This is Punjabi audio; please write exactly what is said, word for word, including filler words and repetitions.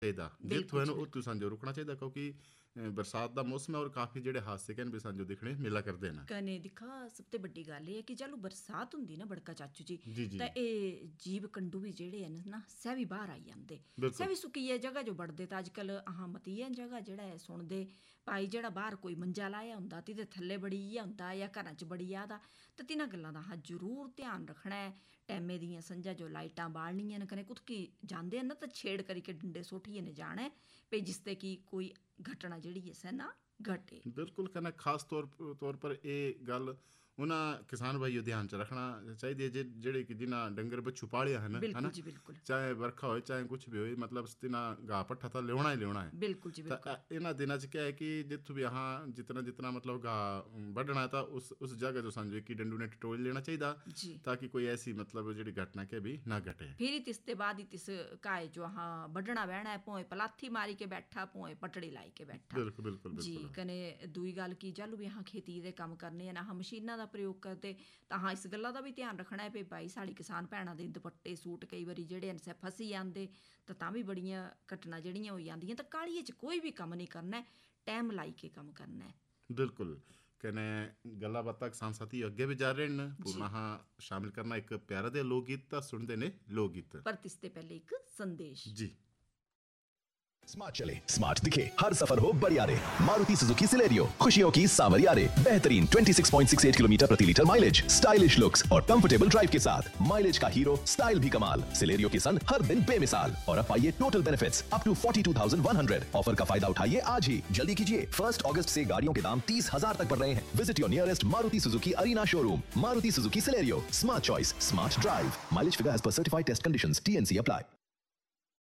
ਚਾਹੀਦਾ ਜੇ ਬਿਲਕੁਲ ਜੀ ਤੁਹਾਨੂੰ ਉਹ ਬਿਲਕੁਲ। ਤੁਸਾਂ ਜੋ ਰੁਕਣਾ ਚਾਹੀਦਾ ਕਿਉਂਕਿ ਅ, ਬਰਸਾਤ ਦਾ ਮੌਸਮ ਹੈ ਔਰ ਕਾਫੀ ਜਿਹੜੇ ਹਾਦਸੇ ਕਨ ਵੀ ਸਾਨੂੰ ਦਿਖਣੇ ਮਿਲਾ ਕਰਦੇ ਨੇ। ਕਨੇ ਦਿਖਾ ਸਭ ਤੋਂ ਵੱਡੀ ਗੱਲ ਇਹ ਹੈ ਕਿ ਚਲੋ ਬਰਸਾਤ ਹੁੰਦੀ ਨਾ ਬੜਕਾ ਚਾਚੂ ਜੀ, ਜੀ ਜੀ ਤਾਂ ਇਹ ਜੀਵ ਕੰਡੂ ਵੀ ਜਿਹੜੇ ਹਨ ਨਾ ਸਹਿ ਵੀ ਬਾਹਰ ਆਈ ਜਾਂਦੇ, ਸਹਿ ਬਿਲਕੁਲ ਵੀ ਸੁੱਕੀ ਹੈ ਜਗ੍ਹਾ ਜੋ ਵੜਦੇ ਤਾਂ ਅੱਜ ਕੱਲ ਆਹ ਮਤੀ ਹੈ ਜਗ੍ਹਾ ਜਿਹੜਾ ਹੈ ਸੁਣਦੇ ਭਾਈ ਜਿਹੜਾ ਬਾਹਰ ਕੋਈ ਮੰਜਾ ਲਾਇਆ ਹੁੰਦਾ ਤੇ ਇਹਦੇ ਥੱਲੇ ਬੜੀ ਆ ਹੁੰਦਾ ਜਾਂ ਘਰਾਂ 'ਚ ਬੜੀ ਆ ਦਾ, ਤਾਂ ਤਿੰਨਾਂ ਗੱਲਾਂ ਦਾ ਹਾਂ ਜ਼ਰੂਰ ਧਿਆਨ ਰੱਖਣਾ ਹੈ। ਟੈਮੇ ਦੀਆਂ ਸੰਝਾ ਜੋ ਲਾਈਟਾਂ ਬਾਲਣੀਆਂ ਨੇ ਕਨੇ ਕੁਤਕੀ ਜਾਂਦੇ ਹਨ ਨਾ ਤਾਂ ਛੇੜ ਕਰੀ ਕੇ ਡੰਡੇ ਸੁੱਟੀਏ ਨੇ ਜਾਣਾ ਹੈ ਵੀ ਜਿਸ ਤੇ ਕਿ ਕੋਈ ਘਟਨਾ ਜਿਹੜੀ ਹੈ ਸੈ ਨਾ ਘਟੇ। ਬਿਲਕੁਲ ਕਹਿੰਦਾ ਖਾਸ ਤੌਰ ਤੌਰ ਪਰ ਇਹ ਗੱਲ ਉਹਨਾਂ ਕਿਸਾਨ ਭਾਈਓ ਧਿਆਨ ਚ ਰੱਖਣਾ ਚਾਹੀਦੀ ਹੈ ਜੇ ਜਿਹੜੇ ਕਿ ਜਿਨ੍ਹਾਂ ਡੰਗਰ ਬੱਛੂ ਪਾਲਿਆ ਹਨ ਬਿਲਕੁਲ ਹਨਾ, ਜੀ ਬਿਲਕੁਲ। ਚਾਹੇ ਵਰਖਾ ਹੋਏ ਚਾਹੇ ਕੁਛ ਵੀ ਹੋਏ ਮਤਲਬ ਤਿਨਾ ਗਾ ਪੱਠਾ ਤਾਂ ਲਿਆਉਣਾ ਹੀ ਲਿਆਉਣਾ ਹੈ। ਬਿਲकुल जी ਤਾਂ बिल्कुल। ਅ- ਇਹਨਾਂ ਦਿਨਾਂ ਚ ਕਿਆ ਹੈ ਕਿ ਜਿੱਥੋਂ ਵੀ ਹਾਂ ਜਿਤਨਾ ਜਿਤਨਾ ਮਤਲਬ ਗਾ ਵੱਢਣਾ ਤਾਂ ਉਸ ਉਸ ਜਗ੍ਹਾ ਤੋਂ ਸਾਨੂੰ ਕਿ ਡੰਡੂ ਨੇ ਟਟੋਲ ਲੈਣਾ ਚਾਹੀਦਾ जी ਤਾਂ ਕਿ ਕੋਈ ਐਸੀ ਮਤਲਬ ਜਿਹੜੀ ਘਟਨਾ ਕੇ ਵੀ ਨਾ ਘਟੇ। फिर ही तिसते बाद ही तिस काए जो हाँ बढ़ना बहना है पोए पलाथी मारी के बैठा पोए पटड़ी लाई के बैठा। ਬਿਲਕੁਲ ਬਿਲकुल जी ਬਿਲकुਲ कने दूई गल की जल भी हाँ खेती दे कम करने हैं ना हाँ मशीनां दा प्रयोग करते ਤਾਂ ਹਾਂ ਇਸ ਗੱਲਾਂ ਦਾ ਵੀ ਧਿਆਨ ਰੱਖਣਾ ਹੈ ਵੀ ਭਾਈ ਸਾਡੀ ਕਿਸਾਨ ਭੈਣਾਂ ਦੇ ਦੁਪੱਟੇ ਸੂਟ ਕਈ ਵਾਰੀ ਜਿਹੜੇ ਅਨਸੇ ਫਸੀ ਜਾਂਦੇ ਤਾਂ ਤਾਂ ਵੀ ਬੜੀਆਂ ਘਟਨਾ ਜਿਹੜੀਆਂ ਹੋ ਜਾਂਦੀਆਂ ਤਾਂ ਕਾਹਲੀਏ 'ਚ ਕੋਈ ਵੀ ਕੰਮ ਨਹੀਂ ਕਰਨਾ ਹੈ, ਟਾਈਮ ਲਾਈ ਕੇ ਕੰਮ ਕਰਨਾ ਹੈ। ਬਿਲਕੁਲ ਕਨੇ ਗੱਲਾਂ ਬਾਤਾਂ ਕਿਸਾਨ ਸਾਥੀ ਅੱਗੇ ਵੀ ਜਾ ਰਹੇ ਨੇ ਜੀ ਪੂਰਨਾ ਹਾਂ ਸ਼ਾਮਿਲ ਕਰਨਾ ਇੱਕ ਪਿਆਰਾ ਦੇ ਲੋਕ ਗੀਤ ਤਾਂ ਸੁਣਦੇ ਨੇ ਲੋਕ ਗੀਤ ਪਰ ਤਿਸ ਤੇ ਪਹਿਲੇ ਇੱਕ ਸੰਦੇਸ਼। ਜੀ। स्मार्ट चले स्मार्ट दिखे हर सफर हो बढ़िया रे मारुति सुजुकी सिलेरियो खुशियों की सावरिया रे बेहतरीन छब्बीस पॉइंट छह आठ किलोमीटर प्रति लीटर माइलेज स्टाइलिश लुक्स और कंफर्टेबल ड्राइव के साथ माइलेज का हीरो स्टाइल भी कमाल सिलेरियो के संग हर दिन बेमिसाल और अब पाइए टोटल बेनिफिट्स अप टू बयालीस हज़ार एक सौ ऑफर का फायदा उठाइए आज ही जल्दी कीजिए फर्स्ट अगस्त से गाड़ियों के दाम तीस हजार तक बढ़ रहे हैं visit your nearest Maruti Suzuki arena showroom Maruti Suzuki Celerio smart choice smart drive mileage figure as per certified test conditions T N C apply.